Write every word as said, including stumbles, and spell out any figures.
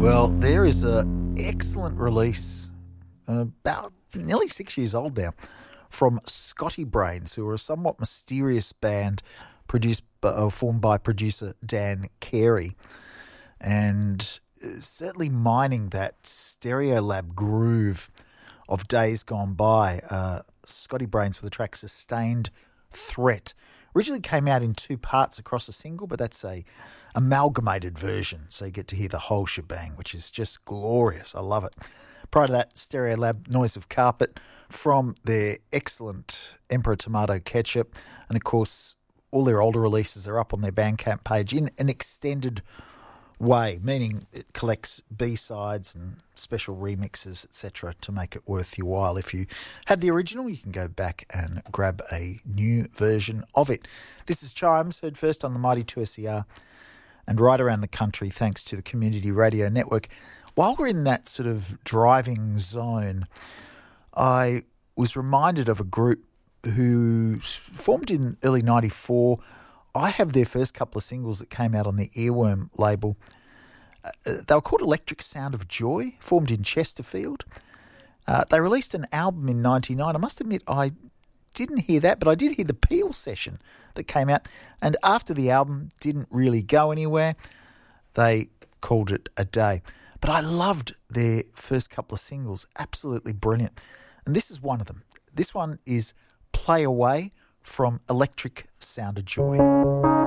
Well, there is an excellent release, uh, about nearly six years old now, from Scotty Brains, who are a somewhat mysterious band produced uh, formed by producer Dan Carey, and certainly mining that Stereolab groove of days gone by. Uh, Scotty Brains with the track Sustained Threat. Originally came out in two parts across a single, but that's a amalgamated version, so you get to hear the whole shebang, which is just glorious. I love it. Prior to that, Stereolab, Noise of Carpet, from their excellent Emperor Tomato Ketchup, and of course all their older releases are up on their Bandcamp page in an extended way, meaning it collects B-sides and special remixes, et cetera, to make it worth your while. If you had the original, you can go back and grab a new version of it. This is Chimes, heard first on the Mighty two S E R and right around the country thanks to the Community Radio Network. While we're in that sort of driving zone, I was reminded of a group who formed in early ninety-four. I have their first couple of singles that came out on the Earworm label. Uh, they were called Electric Sound of Joy, formed in Chesterfield. Uh, they released an album in ninety-nine. I must admit I didn't hear that, but I did hear the Peel session that came out. And after the album didn't really go anywhere, they called it a day. But I loved their first couple of singles. Absolutely brilliant. And this is one of them. This one is Play Away from Electric Sound of Joy.